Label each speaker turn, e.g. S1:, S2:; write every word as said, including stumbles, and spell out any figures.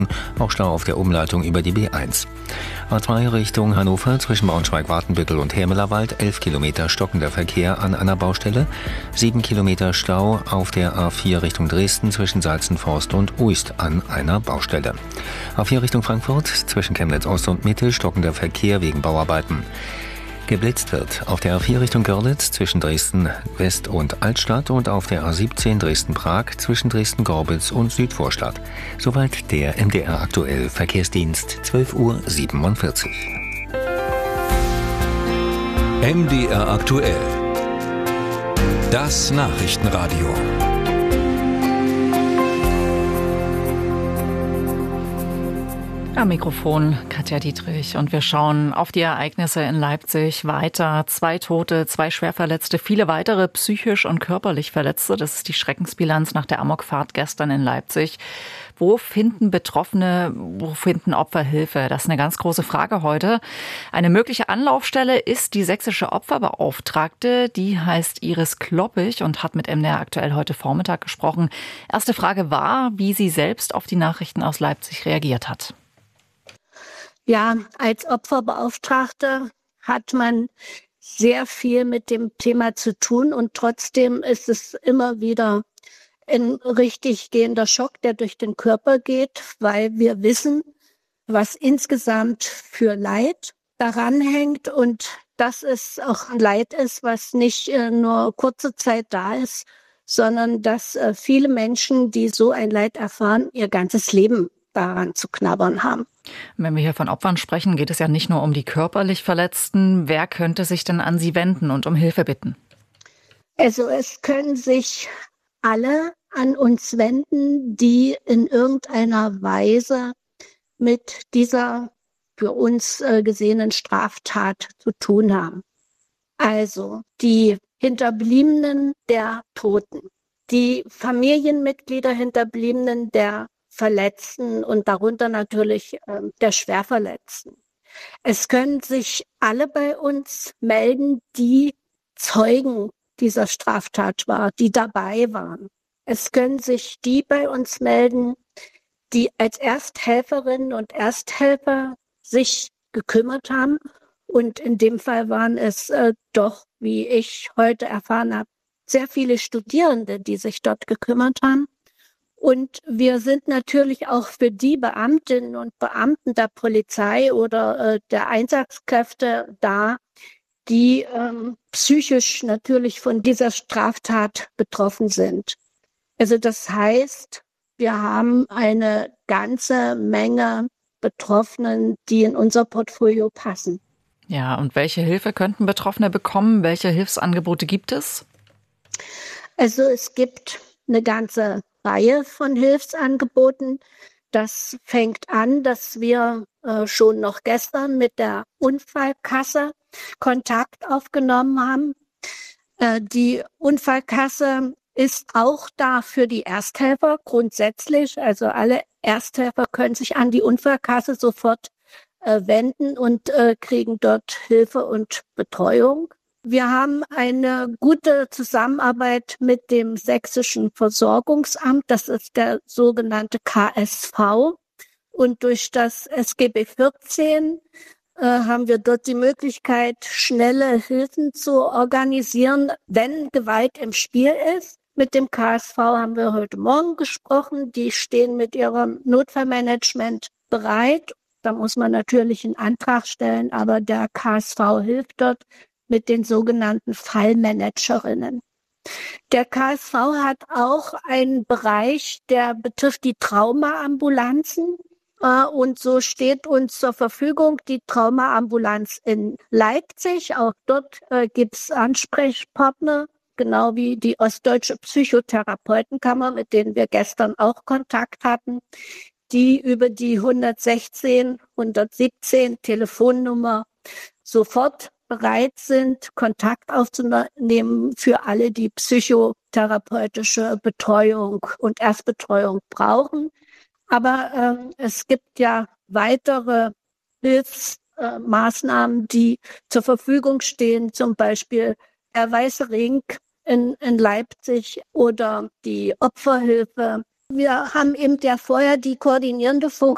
S1: Auch Stau auf der Umleitung über die B eins. A zwei Richtung Hannover zwischen Braunschweig-Wartenbüttel und Hermelerwald, elf Kilometer stockender Verkehr an einer Baustelle, sieben Kilometer Stau auf der A vier Richtung Dresden zwischen Salzenforst und Uist an einer Baustelle. A vier Richtung Frankfurt zwischen Chemnitz Ost und Mitte stockender Verkehr wegen Bauarbeiten. Geblitzt wird auf der A vier Richtung Görlitz zwischen Dresden West und Altstadt und auf der A siebzehn Dresden-Prag zwischen Dresden-Gorbitz und Südvorstadt. Soweit der M D R aktuell Verkehrsdienst, zwölf Uhr siebenundvierzig.
S2: M D R aktuell. Das Nachrichtenradio.
S3: Am Mikrofon Katja Dietrich und wir schauen auf die Ereignisse in Leipzig weiter. Zwei Tote, zwei Schwerverletzte, viele weitere psychisch und körperlich Verletzte. Das ist die Schreckensbilanz nach der Amokfahrt gestern in Leipzig. Wo finden Betroffene, wo finden Opfer Hilfe? Das ist eine ganz große Frage heute. Eine mögliche Anlaufstelle ist die sächsische Opferbeauftragte. Die heißt Iris Kloppich und hat mit M D R aktuell heute Vormittag gesprochen. Erste Frage war, wie sie selbst auf die Nachrichten aus Leipzig reagiert hat.
S4: Ja, als Opferbeauftragter hat man sehr viel mit dem Thema zu tun und trotzdem ist es immer wieder ein richtig gehender Schock, der durch den Körper geht, weil wir wissen, was insgesamt für Leid daran hängt und dass es auch ein Leid ist, was nicht äh, nur kurze Zeit da ist, sondern dass äh, viele Menschen, die so ein Leid erfahren, ihr ganzes Leben daran zu knabbern haben.
S3: Wenn wir hier von Opfern sprechen, geht es ja nicht nur um die körperlich Verletzten. Wer könnte sich denn an Sie wenden und um Hilfe bitten?
S4: Also es können sich alle an uns wenden, die in irgendeiner Weise mit dieser für uns äh, gesehenen Straftat zu tun haben. Also die Hinterbliebenen der Toten, die Familienmitglieder Hinterbliebenen der Verletzten und darunter natürlich äh, der Schwerverletzten. Es können sich alle bei uns melden, die Zeugen dieser Straftat waren, die dabei waren. Es können sich die bei uns melden, die als Ersthelferinnen und Ersthelfer sich gekümmert haben. Und in dem Fall waren es äh, doch, wie ich heute erfahren habe, sehr viele Studierende, die sich dort gekümmert haben. Und wir sind natürlich auch für die Beamtinnen und Beamten der Polizei oder äh, der Einsatzkräfte da, die ähm, psychisch natürlich von dieser Straftat betroffen sind. Also das heißt, wir haben eine ganze Menge Betroffenen, die in unser Portfolio passen.
S3: Ja, und welche Hilfe könnten Betroffene bekommen? Welche Hilfsangebote gibt es?
S4: Also es gibt eine ganze Reihe von Hilfsangeboten. Das fängt an, dass wir äh, schon noch gestern mit der Unfallkasse Kontakt aufgenommen haben. Äh, die Unfallkasse ist auch da für die Ersthelfer grundsätzlich. Also alle Ersthelfer können sich an die Unfallkasse sofort äh, wenden und äh, kriegen dort Hilfe und Betreuung. Wir haben eine gute Zusammenarbeit mit dem Sächsischen Versorgungsamt. Das ist der sogenannte K S V. Und durch das S G B vierzehn äh, haben wir dort die Möglichkeit, schnelle Hilfen zu organisieren, wenn Gewalt im Spiel ist. Mit dem K S V haben wir heute Morgen gesprochen. Die stehen mit ihrem Notfallmanagement bereit. Da muss man natürlich einen Antrag stellen, aber der K S V hilft dort mit den sogenannten Fallmanagerinnen. Der K S V hat auch einen Bereich, der betrifft die Traumaambulanzen. Äh, und so steht uns zur Verfügung die Traumaambulanz in Leipzig. Auch dort äh, gibt es Ansprechpartner, genau wie die Ostdeutsche Psychotherapeutenkammer, mit denen wir gestern auch Kontakt hatten, die über die hundertsechzehn, hundertsiebzehn Telefonnummer sofort bereit sind, Kontakt aufzunehmen für alle, die psychotherapeutische Betreuung und Erstbetreuung brauchen. Aber ähm, es gibt ja weitere Hilfsmaßnahmen, äh, die zur Verfügung stehen, zum Beispiel der Weiße Ring in, in Leipzig oder die Opferhilfe. Wir haben eben ja vorher die koordinierende Funktion